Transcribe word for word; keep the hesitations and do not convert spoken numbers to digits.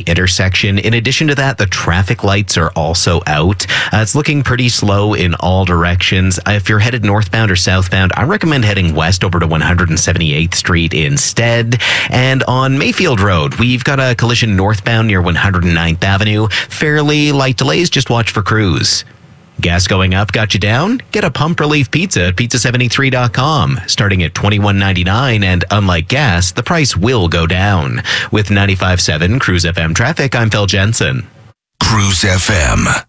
intersection. In addition to that, the traffic lights are also out. Uh, it's looking pretty slow in all directions. Uh, if you're headed northbound or southbound, I recommend heading west over to one hundred seventy-eighth Street instead. And on Mayfield Road, we've got a collision northbound near one hundred ninth Avenue. Fairly light delays. Just watch for crews. Gas going up got you down? Get a pump relief pizza at pizza seventy-three dot com. Starting at twenty-one ninety-nine, and unlike gas, the price will go down. With ninety-five point seven Cruise F M traffic, I'm Phil Jensen. Cruise F M.